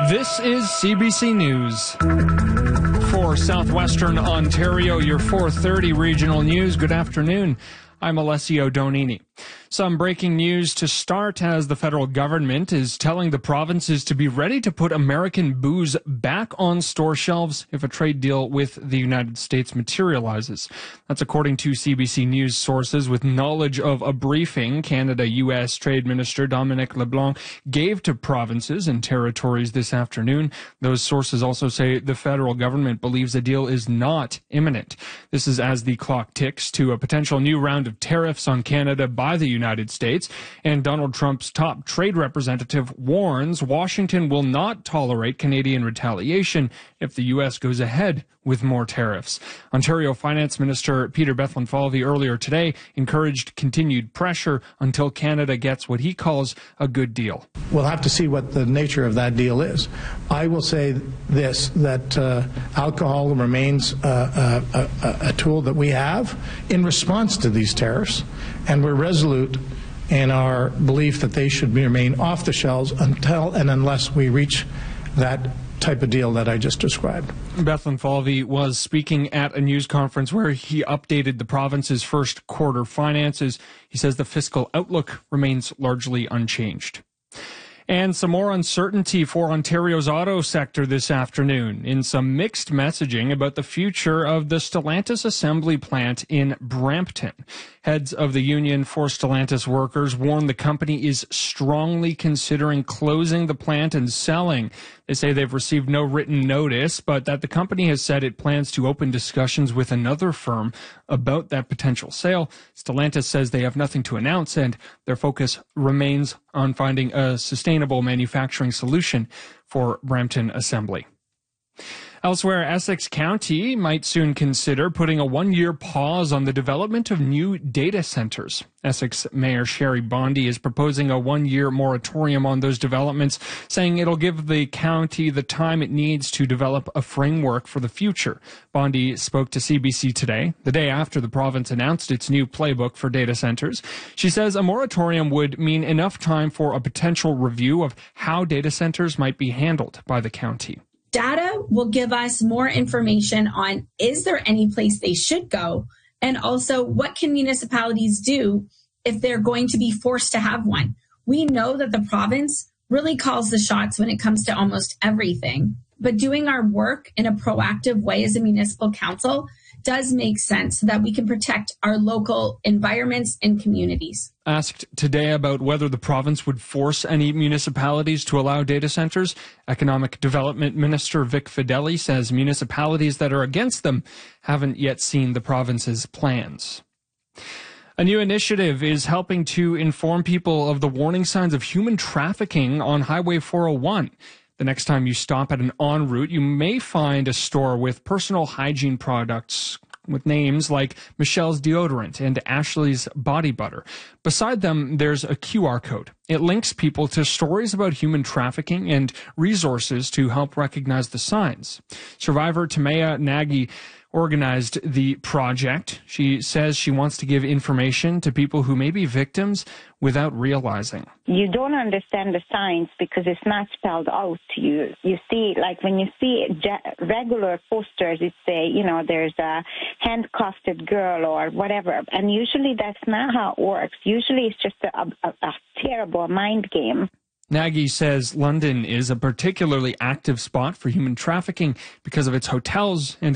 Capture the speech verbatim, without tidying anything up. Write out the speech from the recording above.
This is C B C News. For Southwestern Ontario, your four thirty regional news. Good afternoon. I'm Alessio Donini. Some breaking news to start as the federal government is telling the provinces to be ready to put American booze back on store shelves if a trade deal with the United States materializes. That's according to C B C News sources with knowledge of a briefing Canada-U S Trade Minister Dominic LeBlanc gave to provinces and territories this afternoon. Those sources also say the federal government believes a deal is not imminent. This is as the clock ticks to a potential new round of tariffs on Canada by the United States, and Donald Trump's top trade representative warns Washington will not tolerate Canadian retaliation if the U S goes ahead with more tariffs. Ontario Finance Minister Peter Bethlenfalvy earlier today encouraged continued pressure until Canada gets what he calls a good deal. We'll have to see what the nature of that deal is. I will say this, that uh, alcohol remains uh, a, a, a tool that we have in response to these tariffs, and we're resolute in our belief that they should remain off the shelves until and unless we reach that type of deal that I just described. Bethlenfalvy was speaking at a news conference where he updated the province's first quarter finances. He says the fiscal outlook remains largely unchanged. And some more uncertainty for Ontario's auto sector this afternoon in some mixed messaging about the future of the Stellantis assembly plant in Brampton. Heads of the union for Stellantis workers warn the company is strongly considering closing the plant and selling. They say they've received no written notice, but that the company has said it plans to open discussions with another firm about that potential sale. Stellantis says they have nothing to announce, and their focus remains on finding a sustainable manufacturing solution for Brampton Assembly. Elsewhere, Essex County might soon consider putting a one-year pause on the development of new data centers. Essex Mayor Sherry Bondi is proposing a one-year moratorium on those developments, saying it'll give the county the time it needs to develop a framework for the future. Bondi spoke to C B C Today, the day after the province announced its new playbook for data centers. She says a moratorium would mean enough time for a potential review of how data centers might be handled by the county. Data will give us more information on, is there any place they should go? And also, what can municipalities do if they're going to be forced to have one? We know that the province really calls the shots when it comes to almost everything. But doing our work in a proactive way as a municipal council does make sense so that we can protect our local environments and communities. Asked today about whether the province would force any municipalities to allow data centers, Economic Development Minister Vic Fedeli says municipalities that are against them haven't yet seen the province's plans. A new initiative is helping to inform people of the warning signs of human trafficking on Highway four oh one. The next time you stop at an en route, you may find a store with personal hygiene products with names like Michelle's Deodorant and Ashley's Body Butter. Beside them, there's a Q R code. It links people to stories about human trafficking and resources to help recognize the signs. Survivor Tamaya Nagy organized the project. She says she wants to give information to people who may be victims without realizing. You don't understand the signs because it's not spelled out to you. You see, like when you see regular posters, it say, you know, there's a handcuffed girl or whatever. And usually that's not how it works. Usually it's just a, a, a terrible mind game. Nagy says London is a particularly active spot for human trafficking because of its hotels and